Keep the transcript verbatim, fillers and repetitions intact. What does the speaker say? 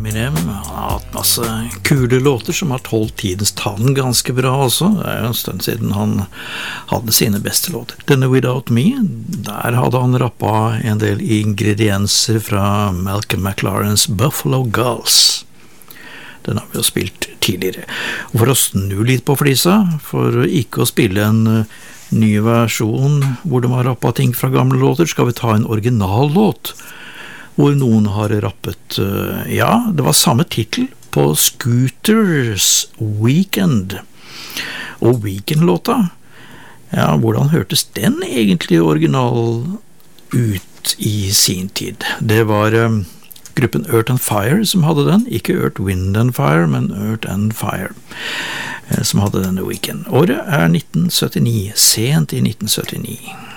Eminem. Han har hatt masse kule låter som har holdt tidens tann ganske bra også. Det er jo en stund siden han hadde sine beste låter. Denne Without Me, der hadde han rappet en del ingredienser fra Malcolm McLarens Buffalo Gulls. Den har vi jo spilt tidligere. Og for å snu litt på flisa, for ikke å spille en ny versjon hvor de har rappet ting fra gamle låter, skal vi ta en originallåt hvor noen har rappet, ja, det var samme titel på Scooters Weekend. Og Weekend-låta, ja, hvordan hørtes den egentlig original ut i sin tid? Det var um, gruppen Earth and Fire som hadde den, ikke Earth, Wind and Fire, men Earth and Fire, eh, som hadde denne Weekend. Året er nitten syttini, sent i nitten syttini.